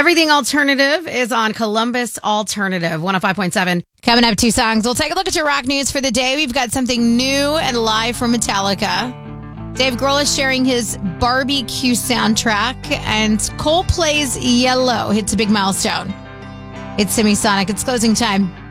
Everything Alternative is on Columbus Alternative 105.7. Coming up, 2 songs. We'll take a look at your rock news for the day. We've got something new and live from Metallica. Dave Grohl is sharing his barbecue soundtrack, and Coldplay's Yellow hits a big milestone. It's Semisonic. It's closing time.